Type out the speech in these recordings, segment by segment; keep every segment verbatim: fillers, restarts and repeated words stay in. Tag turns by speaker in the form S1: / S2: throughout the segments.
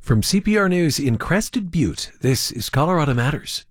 S1: From C P R News in Crested Butte, this is Colorado Matters.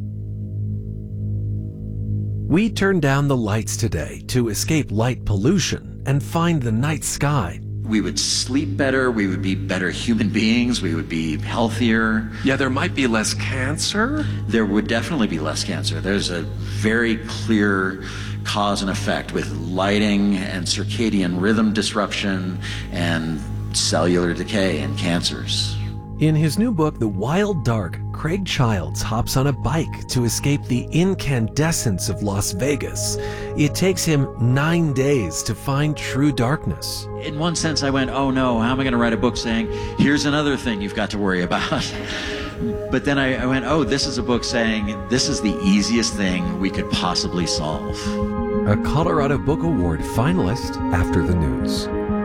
S1: We turned down the lights today to escape light pollution and find the night sky.
S2: We would sleep better, we would be better human beings, we would be healthier.
S1: Yeah, there might be less cancer.
S2: There would definitely be less cancer. There's a very clear cause and effect with lighting and circadian rhythm disruption and cellular decay and cancers.
S1: In his new book, The Wild Dark, Craig Childs hops on a bike to escape the incandescence of Las Vegas. It takes him nine days to find true darkness.
S2: In one sense, I went, oh no, how am I going to write a book saying, here's another thing you've got to worry about? But then I, I went, oh, this is a book saying, this is the easiest thing we could possibly solve.
S1: A Colorado Book Award finalist after the news.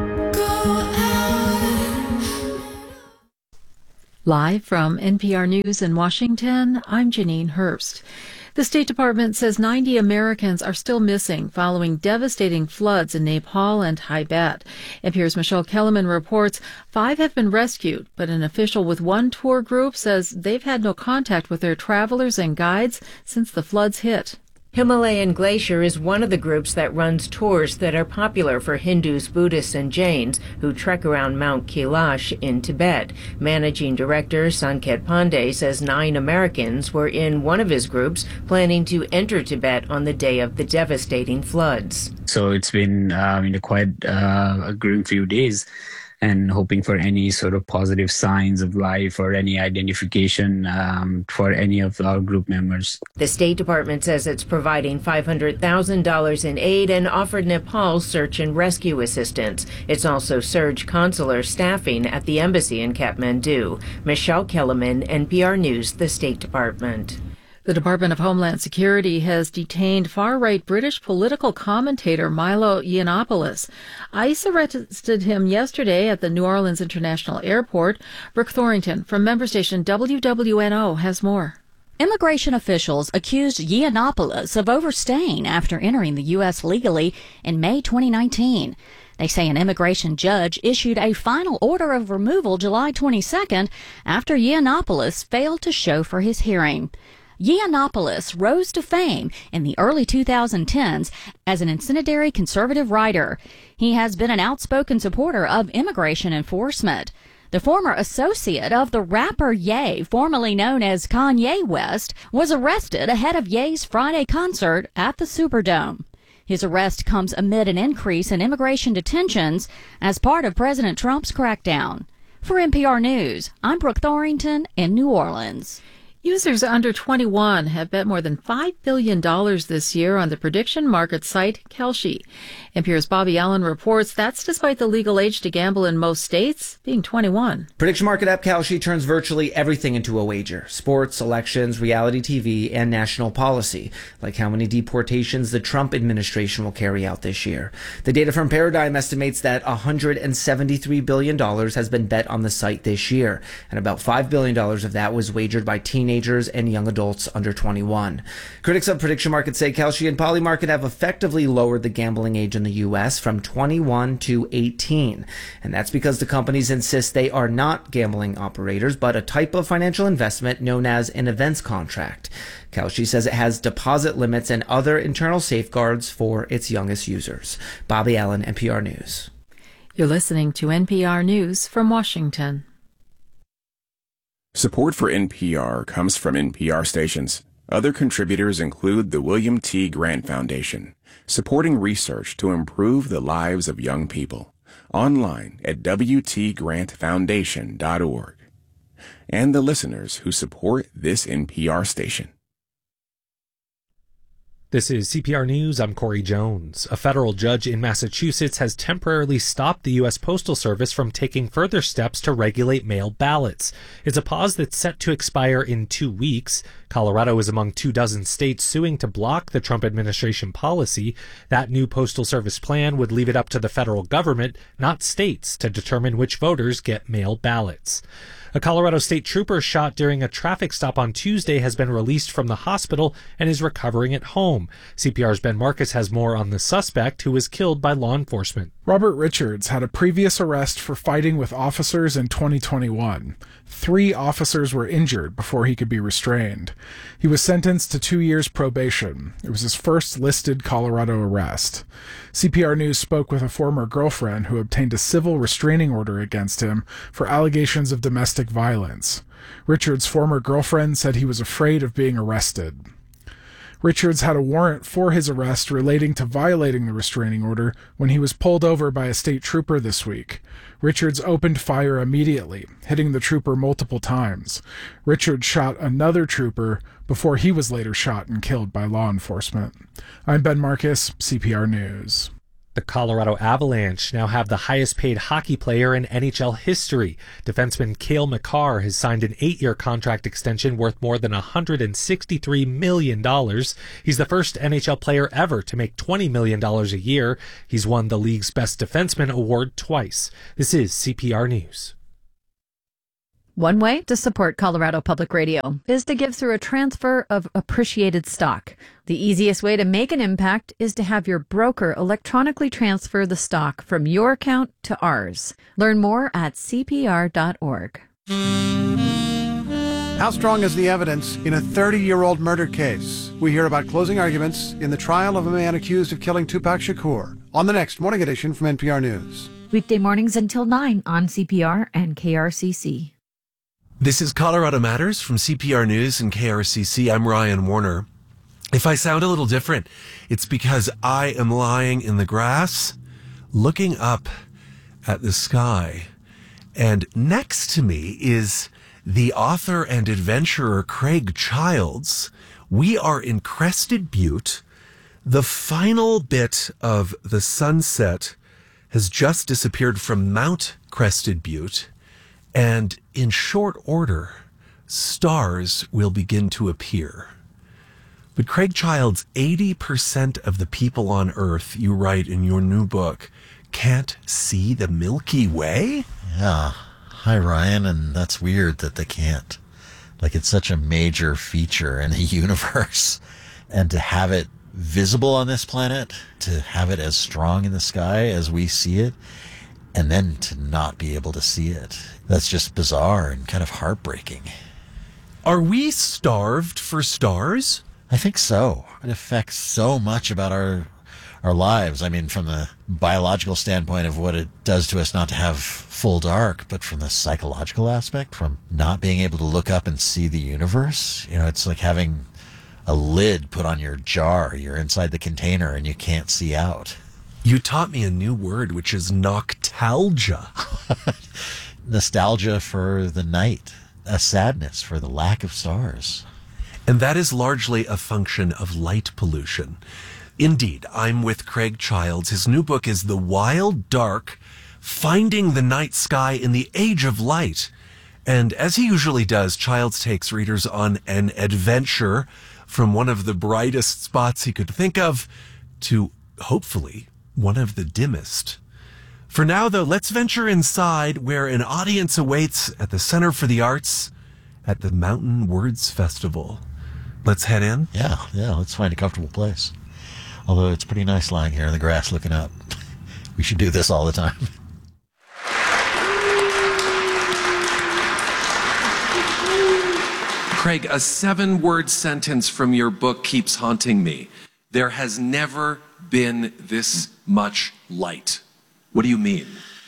S3: Live from N P R News in Washington, I'm Janine Herbst. The State Department says ninety Americans are still missing following devastating floods in Nepal and Tibet. N P R's Michelle Kellerman reports five have been rescued, but an official with one tour group says they've had no contact with their travelers and guides since the floods hit.
S4: Himalayan Glacier is one of the groups that runs tours that are popular for Hindus, Buddhists, and Jains who trek around Mount Kailash in Tibet. Managing Director Sanket Pandey says nine Americans were in one of his groups planning to enter Tibet on the day of the devastating floods.
S5: So it's been uh, you know, quite uh, a grim few days, and hoping for any sort of positive signs of life or any identification um, for any of our group members.
S4: The State Department says it's providing five hundred thousand dollars in aid and offered Nepal search and rescue assistance. It's also surged consular staffing at the embassy in Kathmandu. Michelle Kellerman, N P R News, the State Department.
S3: The Department of Homeland Security has detained far-right British political commentator Milo Yiannopoulos. ICE arrested him yesterday at the New Orleans International Airport. Brooke Thorrington from member station W W N O has more.
S6: Immigration officials accused Yiannopoulos of overstaying after entering the U S legally in May twenty nineteen. They say an immigration judge issued a final order of removal July twenty-second after Yiannopoulos failed to show for his hearing. Yiannopoulos rose to fame in the early twenty tens as an incendiary conservative writer. He has been an outspoken supporter of immigration enforcement. The former associate of the rapper Ye, formerly known as Kanye West, was arrested ahead of Ye's Friday concert at the Superdome. His arrest comes amid an increase in immigration detentions as part of President Trump's crackdown. For N P R News, I'm Brooke Thorrington in New Orleans.
S3: Users under twenty-one have bet more than five billion dollars this year on the prediction market site Kalshi. N P R's Bobby Allen reports that's despite the legal age to gamble in most states being twenty-one.
S7: Prediction market app Kalshi turns virtually everything into a wager. Sports, elections, reality T V, and national policy, like how many deportations the Trump administration will carry out this year. The data from Paradigm estimates that one hundred seventy-three billion dollars has been bet on the site this year, and about five billion dollars of that was wagered by teenagers and young adults under twenty-one. Critics of prediction markets say Kalshi and Polymarket have effectively lowered the gambling age in the U S from twenty-one to eighteen. And that's because the companies insist they are not gambling operators, but a type of financial investment known as an events contract. Kalshi says it has deposit limits and other internal safeguards for its youngest users. Bobby Allen, N P R News.
S3: You're listening to N P R News from Washington.
S8: Support for N P R comes from N P R stations. Other contributors include the William T. Grant Foundation, supporting research to improve the lives of young people. Online at w t grant foundation dot org. And the listeners who support this N P R station.
S9: This is C P R News. I'm Corey Jones. A federal judge in Massachusetts has temporarily stopped the U S Postal Service from taking further steps to regulate mail ballots. It's a pause that's set to expire in two weeks. Colorado is among two dozen states suing to block the Trump administration policy. That new Postal Service plan would leave it up to the federal government, not states, to determine which voters get mail ballots. A Colorado state trooper shot during a traffic stop on Tuesday has been released from the hospital and is recovering at home. C P R's Ben Marcus has more on the suspect who was killed by law enforcement.
S10: Robert Richards had a previous arrest for fighting with officers in twenty twenty-one. Three officers were injured before he could be restrained. He was sentenced to two years probation. It was his first listed Colorado arrest. C P R News spoke with a former girlfriend who obtained a civil restraining order against him for allegations of domestic violence. Richards' former girlfriend said he was afraid of being arrested. Richards had a warrant for his arrest relating to violating the restraining order when he was pulled over by a state trooper this week. Richards opened fire immediately, hitting the trooper multiple times. Richards shot another trooper before he was later shot and killed by law enforcement. I'm Ben Marcus, C P R News.
S9: The Colorado Avalanche now have the highest-paid hockey player in N H L history. Defenseman Cale Makar has signed an eight-year contract extension worth more than one hundred sixty-three million dollars. He's the first N H L player ever to make twenty million dollars a year. He's won the league's Best Defenseman award twice. This is C P R News.
S11: One way to support Colorado Public Radio is to give through a transfer of appreciated stock. The easiest way to make an impact is to have your broker electronically transfer the stock from your account to ours. Learn more at C P R dot org.
S12: How strong is the evidence in a thirty-year-old murder case? We hear about closing arguments in the trial of a man accused of killing Tupac Shakur on the next Morning Edition from N P R News.
S11: Weekday mornings until nine on C P R and K R C C.
S1: This is Colorado Matters from C P R News and K R C C. I'm Ryan Warner. If I sound a little different, it's because I am lying in the grass, looking up at the sky. And next to me is the author and adventurer Craig Childs. We are in Crested Butte. The final bit of the sunset has just disappeared from Mount Crested Butte. And in short order, stars will begin to appear. But Craig Childs, eighty percent of the people on Earth, you write in your new book, can't see the Milky Way?
S2: Yeah. Hi, Ryan. And that's weird that they can't. Like, it's such a major feature in the universe. And to have it visible on this planet, to have it as strong in the sky as we see it, and then to not be able to see it. That's just bizarre and kind of heartbreaking.
S1: Are we starved for stars?
S2: I think so. It affects so much about our our lives. I mean, from the biological standpoint of what it does to us not to have full dark, but from the psychological aspect, from not being able to look up and see the universe. You know, it's like having a lid put on your jar. You're inside the container and you can't see out.
S1: You taught me a new word, which is noctalgia.
S2: Nostalgia for the night, a sadness for the lack of stars.
S1: And that is largely a function of light pollution. Indeed, I'm with Craig Childs. His new book is The Wild Dark, Finding the Night Sky in the Age of Light. And as he usually does, Childs takes readers on an adventure from one of the brightest spots he could think of to, hopefully, one of the dimmest. For now, though, let's venture inside where an audience awaits at the Center for the Arts at the Mountain Words Festival. Let's head in?
S2: Yeah, yeah, let's find a comfortable place. Although it's pretty nice lying here in the grass looking up. We should do this all the time.
S1: Craig, a seven-word sentence from your book keeps haunting me. There has never been this much light. What do you mean?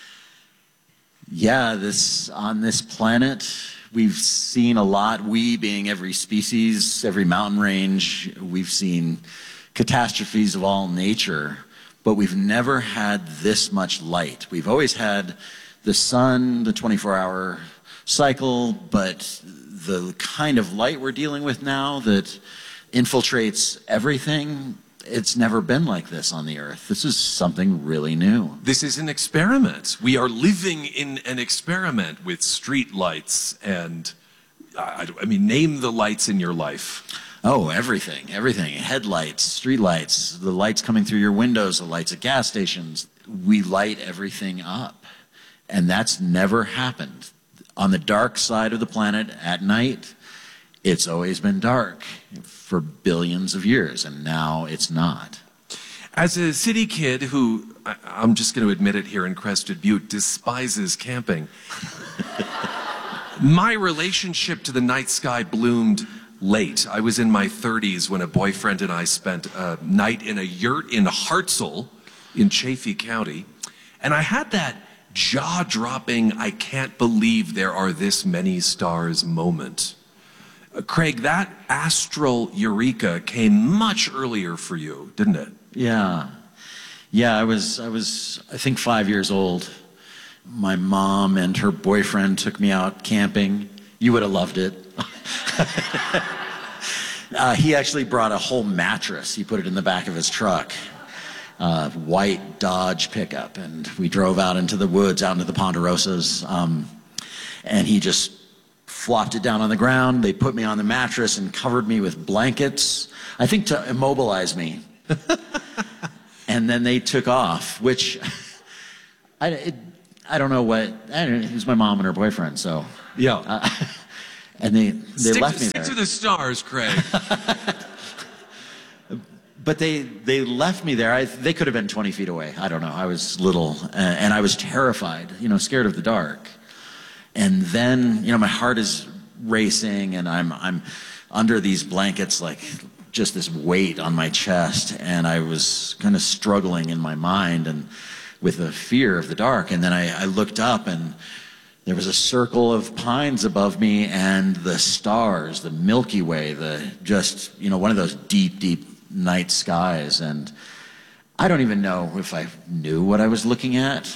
S2: Yeah, this on this planet, we've seen a lot. We being every species, every mountain range, we've seen catastrophes of all nature, but we've never had this much light. We've always had the sun, the twenty-four hour cycle, but the kind of light we're dealing with now that infiltrates everything, it's never been like this on the Earth. This is something really new.
S1: This is an experiment. We are living in an experiment with street lights and, I, I mean, name the lights in your life.
S2: Oh, everything, everything. Headlights, street lights, the lights coming through your windows, the lights at gas stations. We light everything up. And that's never happened. On the dark side of the planet at night, it's always been dark for billions of years, and now it's not.
S1: As a city kid who, I, I'm just going to admit it here in Crested Butte, despises camping, my relationship to the night sky bloomed late. I was in my thirties when a boyfriend and I spent a night in a yurt in Hartzell in Chaffee County, and I had that jaw-dropping, I can't believe there are this many stars moment. Uh, Craig, that astral eureka came much earlier for you, didn't it?
S2: Yeah. Yeah, I was, I was, I think five years old. My mom and her boyfriend took me out camping. You would have loved it. uh, he actually brought a whole mattress. He put it in the back of his truck. Uh, white Dodge pickup. And we drove out into the woods, out into the Ponderosas. Um, and he just flopped it down on the ground. They put me on the mattress and covered me with blankets, I think to immobilize me. And then they took off, which I, it, I don't know what, I don't know, it was my mom and her boyfriend, so.
S1: Yeah.
S2: Uh, and they, they
S1: stick,
S2: left me
S1: stick
S2: there.
S1: to the stars, Craig.
S2: But they, they left me there. I, they could have been twenty feet away. I don't know. I was little, uh, and I was terrified, you know, scared of the dark. And then, you know, my heart is racing, and I'm, I'm under these blankets, like just this weight on my chest, and I was kind of struggling in my mind and with the fear of the dark. And then I, I looked up, and there was a circle of pines above me, and the stars, the Milky Way, the just, you know, one of those deep, deep night skies. And I don't even know if I knew what I was looking at,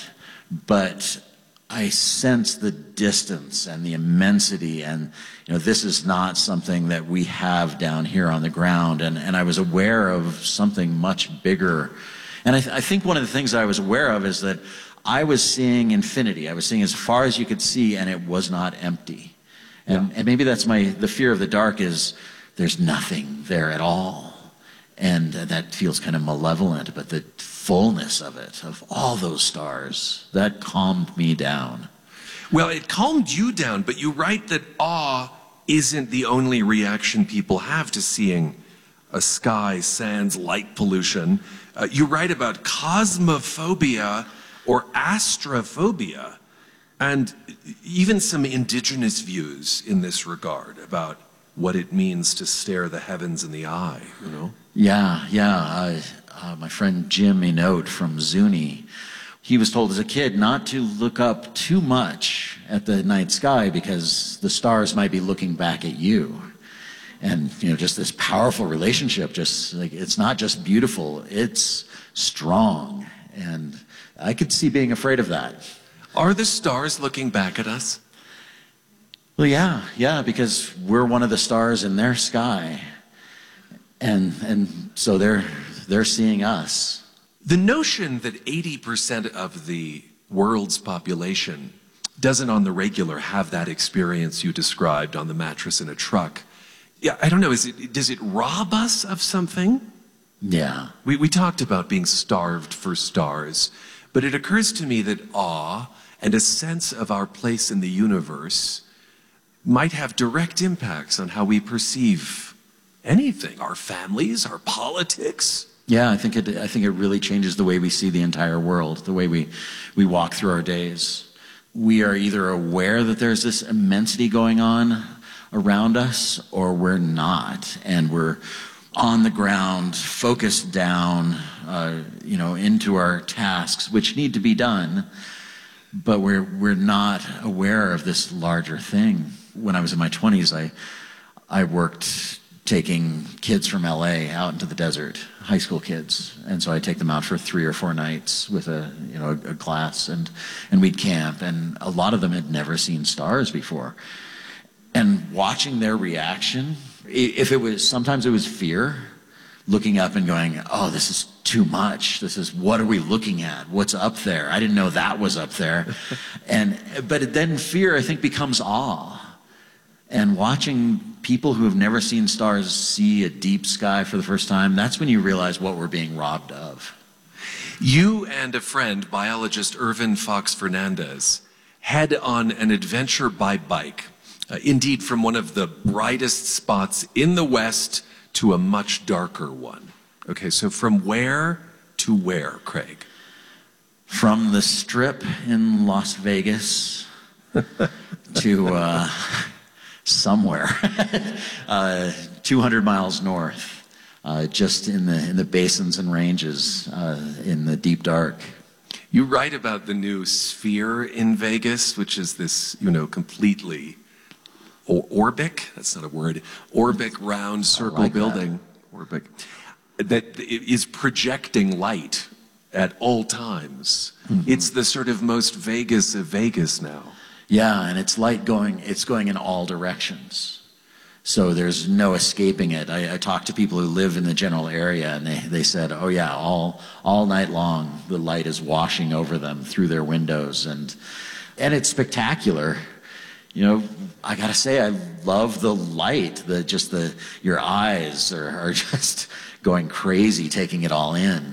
S2: but I sensed the distance and the immensity, and you know, this is not something that we have down here on the ground. And, and I was aware of something much bigger. And I, th I think one of the things I was aware of is that I was seeing infinity. I was seeing as far as you could see, and it was not empty. And, yeah. and maybe that's my, the fear of the dark is there's nothing there at all. And uh, that feels kind of malevolent, but the fullness of it, of all those stars, that calmed me down.
S1: Well, it calmed you down, but you write that awe isn't the only reaction people have to seeing a sky sans light pollution. Uh, you write about cosmophobia or astrophobia, and even some indigenous views in this regard about what it means to stare the heavens in the eye, you know?
S2: Yeah, yeah. Uh, uh, my friend Jim Enote from Zuni, he was told as a kid not to look up too much at the night sky because the stars might be looking back at you. And, you know, just this powerful relationship, just like, it's not just beautiful, it's strong. And I could see being afraid of that.
S1: Are the stars looking back at us?
S2: Well, yeah, yeah, because we're one of the stars in their sky. And, and so they're, they're seeing us.
S1: The notion that eighty percent of the world's population doesn't on the regular have that experience you described on the mattress in a truck, yeah, I don't know, is it, does it rob us of something?
S2: Yeah.
S1: We, we talked about being starved for stars, but it occurs to me that awe and a sense of our place in the universe might have direct impacts on how we perceive anything, our families, our politics.
S2: Yeah, I think it, I think it really changes the way we see the entire world, the way we, we walk through our days. We are either aware that there's this immensity going on around us, or we're not, and we're on the ground, focused down, uh, you know, into our tasks, which need to be done, but we're, we're not aware of this larger thing. When I was in my twenties, I, I worked taking kids from L A out into the desert, high school kids. And so I take them out for three or four nights with a, you know, a, a class, and, and we'd camp. And a lot of them had never seen stars before. And watching their reaction, if it was, sometimes it was fear, looking up and going, oh, this is too much. This is, what are we looking at? What's up there? I didn't know that was up there. and, but then fear, I think, becomes awe. And watching people who have never seen stars see a deep sky for the first time, that's when you realize what we're being robbed of.
S1: You and a friend, biologist Irvin Fox Fernandez, head on an adventure by bike, uh, indeed from one of the brightest spots in the West to a much darker one. Okay, so from where
S13: to where, Craig?
S2: From the Strip in Las Vegas to uh, somewhere uh, two hundred miles north, uh, just in the in the basins and ranges uh, in the deep dark.
S13: You write about the new Sphere in Vegas, which is this, you know, completely or orbic, that's not a word, orbic round circle
S2: like
S13: building, that. orbic, that is projecting light at all times. Mm-hmm. It's the sort of most Vegas of Vegas now.
S2: Yeah, and it's light going, it's going in all directions. So there's no escaping it. I, I talked to people who live in the general area, and they, they said, oh yeah, all all night long, the light is washing over them through their windows, and and it's spectacular. You know, I gotta say, I love the light, the just the, your eyes are, are just going crazy taking it all in.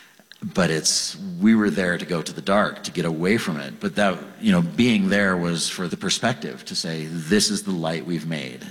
S2: But it's, we were there to go to the dark, to get away from it. But that, you know, being there was for the perspective, to say, this is the light we've made.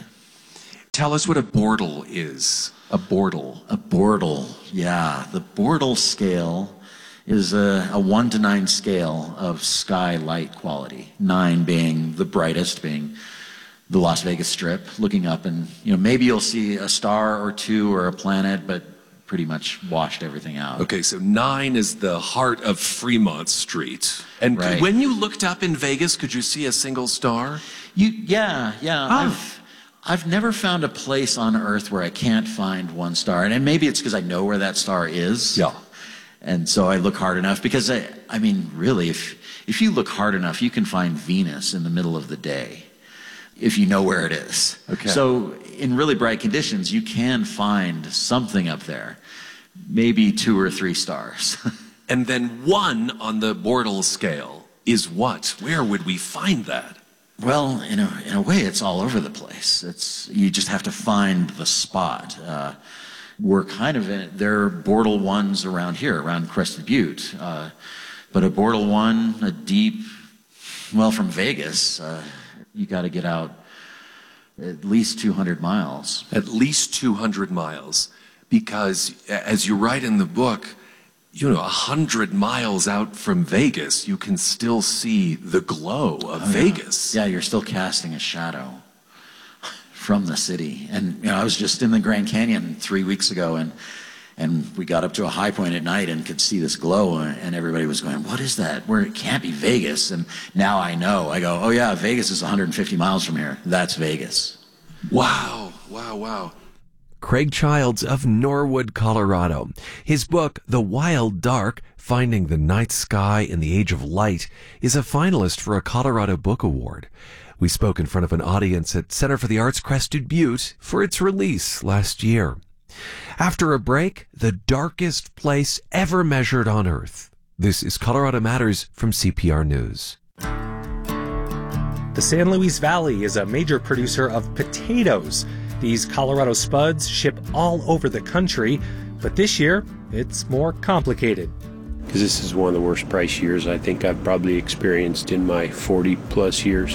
S13: Tell us what a Bortle is. A Bortle.
S2: A Bortle, yeah. The Bortle scale is a, a one to nine scale of sky light quality. Nine being the brightest, being the Las Vegas Strip, looking up and, you know, maybe you'll see a star or two or a planet, but pretty much washed everything out.
S13: Okay, so nine is the heart of Fremont Street. And
S2: right.
S13: When you looked up in Vegas, could you see a single star?
S2: You, yeah, yeah.
S13: Oh.
S2: I've, I've never found a place on Earth where I can't find one star. And, and maybe it's because I know where that star is.
S13: Yeah.
S2: And so I look hard enough because, I, I mean, really, if, if you look hard enough, you can find Venus in the middle of the day if you know where it is.
S13: Okay.
S2: So in really bright conditions, you can find something up there, maybe two or three stars.
S13: And then one on the Bortle scale is what? Where would we find that?
S2: Well, in a, in a way, it's all over the place. It's, you just have to find the spot. Uh, we're kind of in, there are Bortle ones around here, around Crested Butte. Uh, but a Bortle one, a deep, well, from Vegas, uh, you got to get out at least two hundred miles.
S13: At least two hundred miles. Because as you write in the book, you know, one hundred miles out from Vegas, you can still see the glow of
S2: oh,
S13: Vegas.
S2: Yeah. yeah, you're still casting a shadow from the city. And, you know, I was just in the Grand Canyon three weeks ago, and and we got up to a high point at night and could see this glow, and everybody was going, what is that? Where it can't be Vegas. And now I know. I go, oh yeah, Vegas is one hundred fifty miles from here. That's Vegas.
S13: Wow, wow, wow.
S1: Craig Childs of Norwood, Colorado. His book, The Wild Dark, Finding the Night Sky in the Age of Light, is a finalist for a Colorado Book Award. We spoke in front of an audience at Center for the Arts Crested Butte for its release last year. After a break, the darkest place ever measured on Earth. This is Colorado Matters from C P R News.
S9: The San Luis Valley is a major producer of potatoes. These Colorado spuds ship all over the country, but this year it's more complicated.
S14: Because this is one of the worst price years I think I've probably experienced in my forty plus years.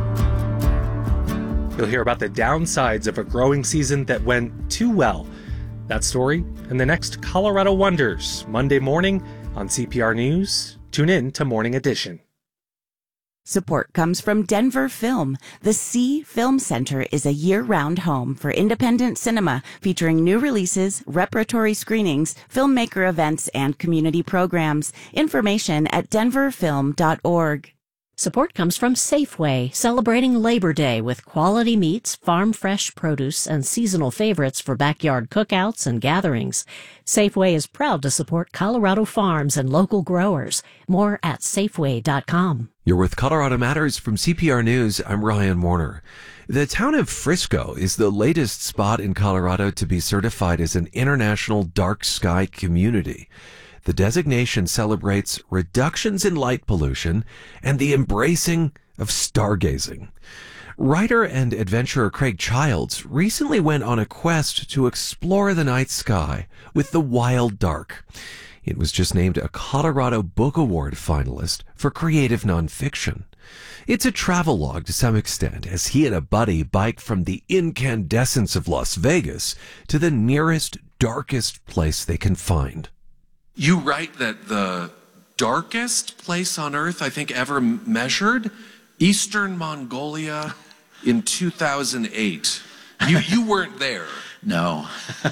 S9: You'll hear about the downsides of a growing season that went too well. That story and the next Colorado Wonders, Monday morning on C P R News. Tune in to Morning Edition.
S15: Support comes from Denver Film. The C Film Center is a year-round home for independent cinema featuring new releases, repertory screenings, filmmaker events, and community programs. Information at denver film dot org.
S16: Support comes from Safeway, celebrating Labor Day with quality meats, farm-fresh produce, and seasonal favorites for backyard cookouts and gatherings. Safeway is proud to support Colorado farms and local growers. More at safeway dot com.
S1: You're with Colorado Matters from C P R News. I'm Ryan Warner. The town of Frisco is the latest spot in Colorado to be certified as an international dark sky community. The designation celebrates reductions in light pollution and the embracing of stargazing. Writer and adventurer Craig Childs recently went on a quest to explore the night sky with The Wild Dark. It was just named a Colorado Book Award finalist for creative nonfiction. It's a travelogue to some extent, as he and a buddy bike from the incandescence of Las Vegas to the nearest, darkest place they can find.
S13: You write that the darkest place on Earth, I think, ever measured, Eastern Mongolia in two thousand eight. You, you weren't there.
S2: No.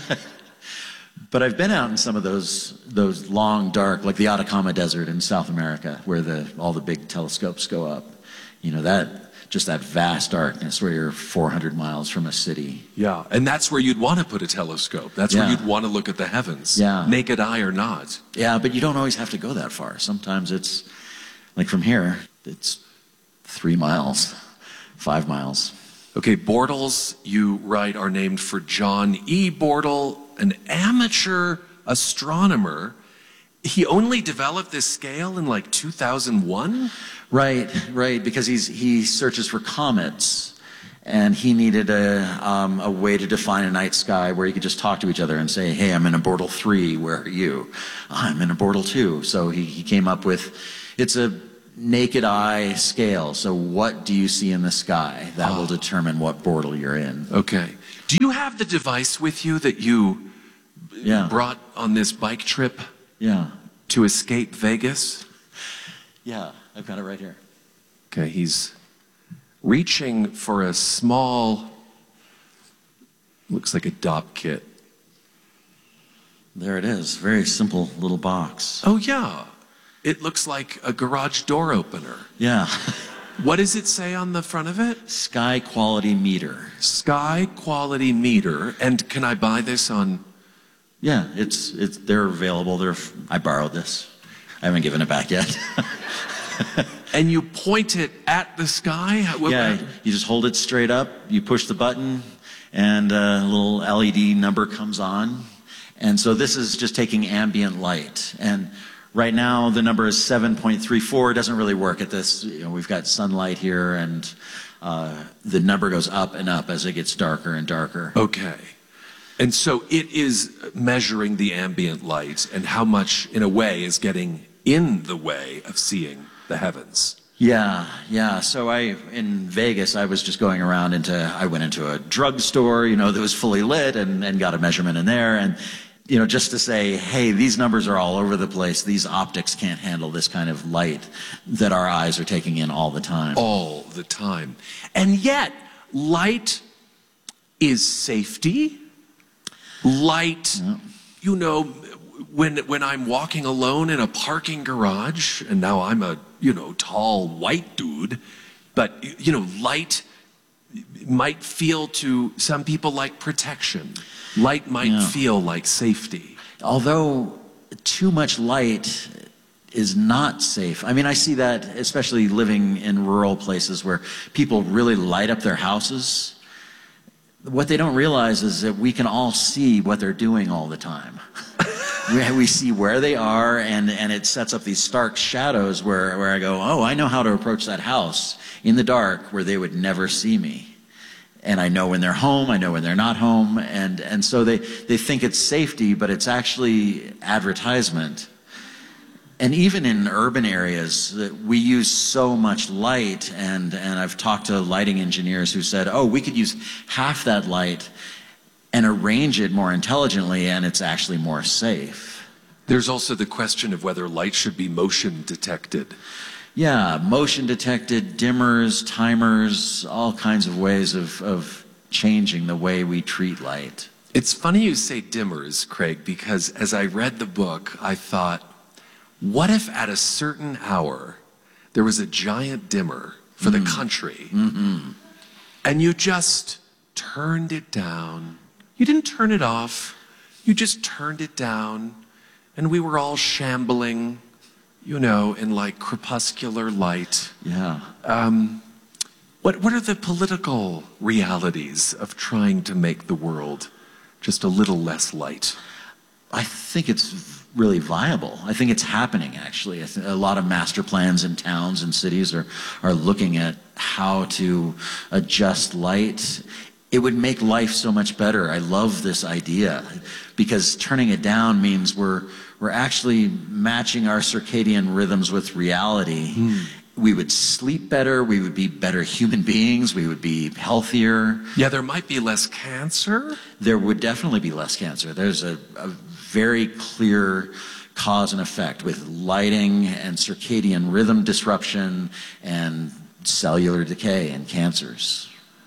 S2: But I've been out in some of those those long, dark, like the Atacama Desert in South America, where the all the big telescopes go up. You know, that just that vast darkness where you're four hundred miles from a city.
S13: Yeah, and that's where you'd want to put a telescope. That's
S2: Yeah.
S13: where you'd want to look at the heavens,
S2: Yeah.
S13: naked eye or not.
S2: Yeah, but you don't always have to go that far. Sometimes it's, like from here, it's three miles, five miles.
S13: Okay, Bortles, you write, are named for John E. Bortle, an amateur astronomer. He only developed this scale in like two thousand one?
S2: Right, right, because he's he searches for comets, and he needed a um, a way to define a night sky where you could just talk to each other and say, "Hey, I'm in a Bortle three. Where are you? I'm in a Bortle two." So he he came up with, it's a naked eye scale. So what do you see in the sky? That will determine what Bortle you're in.
S13: Okay. Do you have the device with you that you
S2: Yeah.
S13: brought on this bike trip?
S2: Yeah.
S13: To escape Vegas?
S2: Yeah, I've got it right here.
S13: Okay, he's reaching for a small, looks like a dopp kit.
S2: There it is. Very simple little box.
S13: Oh, yeah. It looks like a garage door opener.
S2: Yeah.
S13: What does it say on the front of it?
S2: Sky quality meter.
S13: Sky quality meter. And can I buy this on...
S2: Yeah, it's it's they're available. They're I borrowed this. I haven't given it back yet.
S13: And you point it at the sky? What-
S2: Yeah, you just hold it straight up. You push the button, and a little L E D number comes on. And so this is just taking ambient light. And right now the number is seven point three four. It doesn't really work at this. You know, we've got sunlight here, and uh, the number goes up and up as it gets darker and darker.
S13: Okay. And so it is measuring the ambient light and how much, in a way, is getting in the way of seeing the heavens.
S2: Yeah, yeah. So I, in Vegas, I was just going around into, I went into a drugstore, you know, that was fully lit and, and got a measurement in there. And, you know, just to say, hey, these numbers are all over the place. These optics can't handle this kind of light that our eyes are taking in all the time.
S13: All the time. And yet, light is safety. Light, yeah. You know, when when I'm walking alone in a parking garage, and now I'm a, you know, tall white dude, but, you know, light might feel to some people like protection. Light might
S2: Yeah.
S13: feel like safety.
S2: Although too much light is not safe. I mean, I see that especially living in rural places where people really light up their houses. What they don't realize is that we can all see what they're doing all the time. we, we see where they are, and, and it sets up these stark shadows where, where I go, oh, I know how to approach that house in the dark where they would never see me. And I know when they're home, I know when they're not home, and, and so they, they think it's safety, but it's actually advertisement. And even in urban areas, we use so much light, and, and I've talked to lighting engineers who said, oh, we could use half that light and arrange it more intelligently, and it's actually more safe.
S13: There's also the question of whether light should be motion detected.
S2: Yeah, motion detected, dimmers, timers, all kinds of ways of, of changing the way we treat light.
S13: It's funny you say dimmers, Craig, because as I read the book, I thought, what if at a certain hour there was a giant dimmer for the country,
S2: Mm-hmm.
S13: and you just turned it down? You didn't turn it off, you just turned it down, and we were all shambling, you know, in like crepuscular light.
S2: Yeah.
S13: Um, what, what are the political realities of trying to make the world just a little less light?
S2: I think it's really viable. I think it's happening, actually. I th- a lot of master plans in towns and cities are, are looking at how to adjust light. It would make life so much better. I love this idea because turning it down means we're, we're actually matching our circadian rhythms with reality. Mm. We would sleep better, we would be better human beings, we would be healthier.
S13: Yeah, there might be less cancer.
S2: There would definitely be less cancer. There's a, a very clear cause and effect with lighting and circadian rhythm disruption and cellular decay and cancers.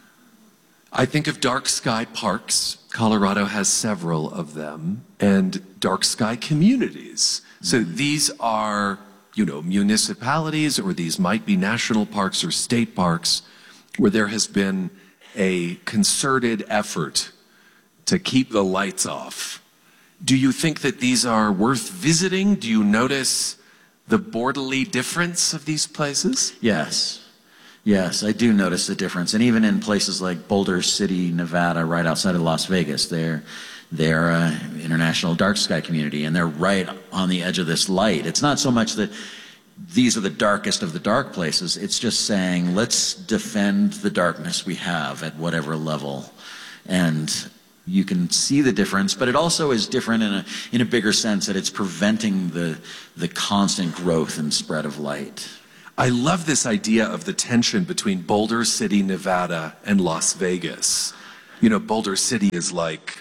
S13: I think of dark sky parks. Colorado has several of them, and dark sky communities. So these are, you know, municipalities, or these might be national parks or state parks, where there has been a concerted effort to keep the lights off. Do you think that these are worth visiting? Do you notice the borderly difference of these places?
S2: Yes. Yes, I do notice the difference. And even in places like Boulder City, Nevada, right outside of Las Vegas, they're, they're an international dark sky community, and they're right on the edge of this light. It's not so much that these are the darkest of the dark places. It's just saying, let's defend the darkness we have at whatever level. And you can see the difference, but it also is different in a, in a bigger sense that it's preventing the, the constant growth and spread of light.
S13: I love this idea of the tension between Boulder City, Nevada, and Las Vegas. You know, Boulder City is like,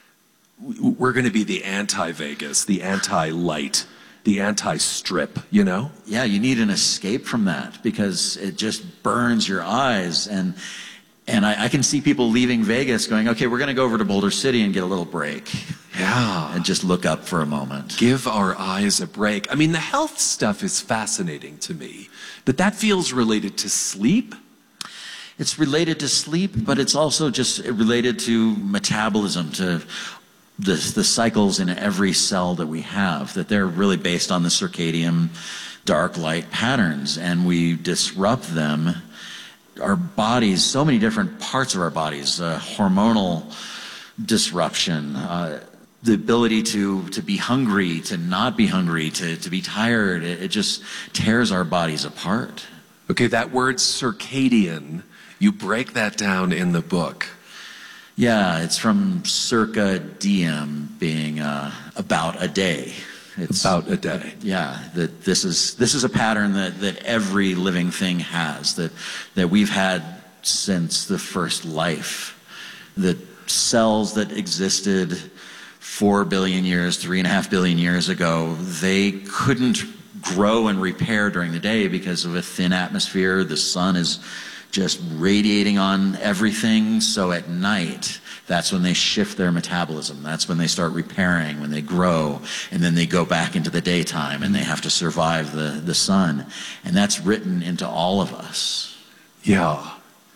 S13: we're going to be the anti-Vegas, the anti-light, the anti-strip, you know?
S2: Yeah, you need an escape from that because it just burns your eyes. And and I, I can see people leaving Vegas going, okay, we're going to go over to Boulder City and get a little break.
S13: Yeah.
S2: And just look up for a moment.
S13: Give our eyes a break. I mean, the health stuff is fascinating to me, but that feels related to sleep.
S2: It's related to sleep, but it's also just related to metabolism, to the, the cycles in every cell that we have, that they're really based on the circadian dark light patterns, and we disrupt them. Our bodies, so many different parts of our bodies, uh, hormonal disruption, uh, the ability to, to be hungry, to not be hungry, to, to be tired, it, it just tears our bodies apart.
S13: Okay, that word circadian, you break that down in the book.
S2: Yeah, it's from circa diem, being uh, about a day. It's
S13: about a day.
S2: Yeah, that this is this is a pattern that, that every living thing has, that that we've had since the first life. The cells that existed four billion years, three and a half billion years ago, they couldn't grow and repair during the day because of a thin atmosphere. The sun is just radiating on everything. So at night, that's when they shift their metabolism. That's when they start repairing, when they grow, and then they go back into the daytime and they have to survive the, the sun. And that's written into all of us.
S13: Yeah.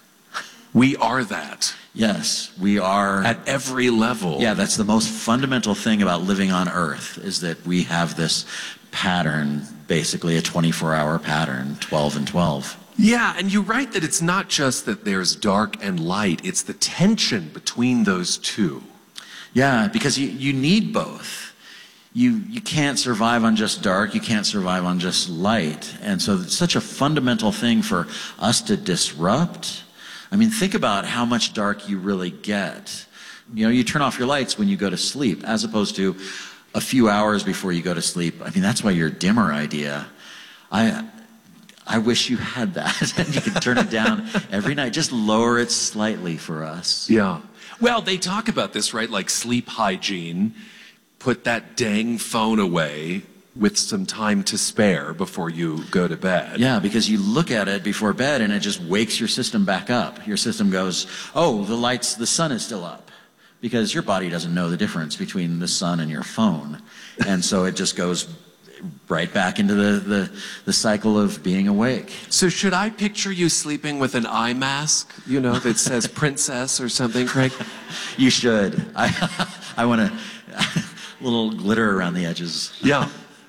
S13: We are that.
S2: Yes, we are.
S13: At every level.
S2: Yeah, that's the most fundamental thing about living on Earth, is that we have this pattern, basically a twenty-four hour pattern, twelve and twelve.
S13: Yeah, and you write that it's not just that there's dark and light, it's the tension between those two.
S2: Yeah, because you, you need both. You, you can't survive on just dark, you can't survive on just light. And so it's such a fundamental thing for us to disrupt. I mean, think about how much dark you really get. You know, you turn off your lights when you go to sleep, as opposed to a few hours before you go to sleep. I mean, that's why your dimmer idea, I... I wish you had that, and you could turn it down every night. Just lower it slightly for us.
S13: Yeah. Well, they talk about this, right? Like sleep hygiene. Put that dang phone away with some time to spare before you go to bed.
S2: Yeah, because you look at it before bed, and it just wakes your system back up. Your system goes, oh, the lights, the sun is still up. Because your body doesn't know the difference between the sun and your phone. And so it just goes right back into the, the, the cycle of being awake.
S13: So should I picture you sleeping with an eye mask, you know, that says princess or something, Craig?
S2: You should. I, I want a little glitter around the edges.
S13: Yeah.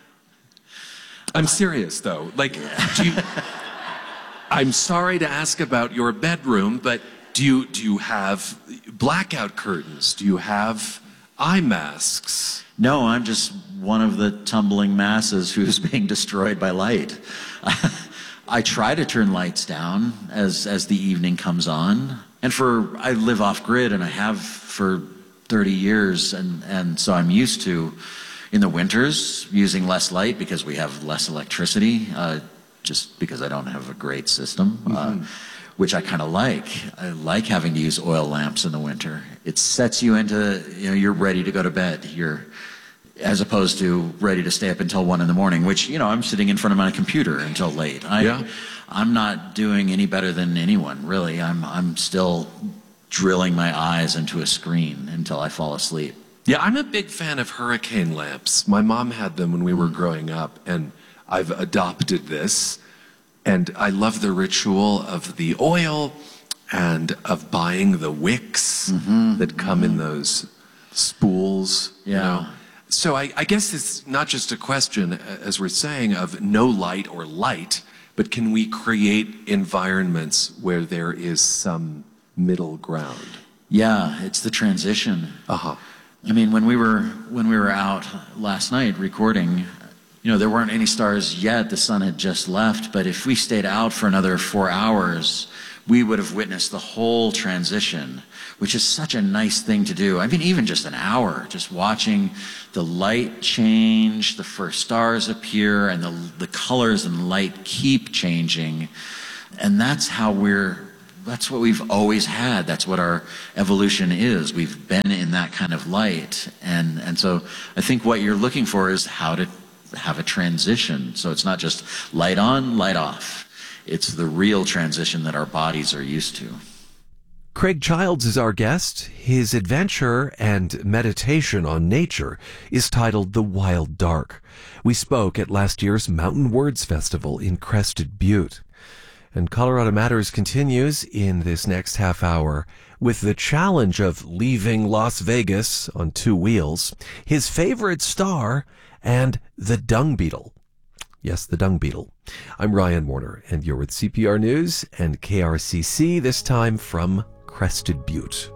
S13: I'm serious, though. Like, do you... I'm sorry to ask about your bedroom, but do you, do you have blackout curtains? Do you have eye masks?
S2: No, I'm just one of the tumbling masses who's being destroyed by light. I try to turn lights down as, as the evening comes on. And for, I live off grid, and I have for thirty years, and, and so I'm used to, in the winters, using less light because we have less electricity, uh, just because I don't have a great system. Mm-hmm. uh, which I kind of like. I like having to use oil lamps in the winter. It sets you into, you know, you're ready to go to bed. You're, as opposed to ready to stay up until one in the morning, which, you know, I'm sitting in front of my computer until late. I,
S13: Yeah.
S2: I'm not doing any better than anyone, really. I'm, I'm still drilling my eyes into a screen until I fall asleep.
S13: Yeah, I'm a big fan of hurricane lamps. My mom had them when we were growing up, and I've adopted this. And I love the ritual of the oil and of buying the wicks
S2: Mm-hmm.
S13: that come in those spools.
S2: Yeah.
S13: You know? So I, I guess it's not just a question, as we're saying, of no light or light, but can we create environments where there is some middle ground?
S2: Yeah, it's the transition.
S13: Uh-huh.
S2: I mean, when we were when we were out last night recording, you know, there weren't any stars yet. The sun had just left. But if we stayed out for another four hours, we would have witnessed the whole transition, which is such a nice thing to do. I mean, even just an hour, just watching the light change, the first stars appear, and the the colors and light keep changing. And that's how we're, that's what we've always had. That's what our evolution is. We've been in that kind of light. And, and so I think what you're looking for is how to have a transition. So it's not just light on, light off. It's the real transition that our bodies are used to.
S1: Craig Childs is our guest. His adventure and meditation on nature is titled The Wild Dark. We spoke at last year's Mountain Words Festival in Crested Butte. And Colorado Matters continues in this next half hour with the challenge of leaving Las Vegas on two wheels, his favorite star, and the dung beetle. Yes, the dung beetle. I'm Ryan Warner, and you're with C P R News and K R C C, this time from Crested Butte.